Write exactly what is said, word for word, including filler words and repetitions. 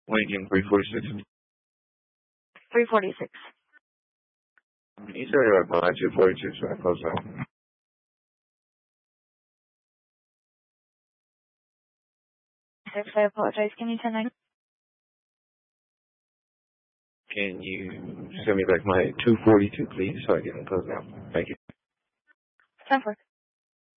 Lincoln three forty-six. three forty-six. You said you're at my two forty-two, so I close out. Six, I apologize. Can you turn nine? Can you send me back my two forty-two, please, so I can close out? Thank you. ten four.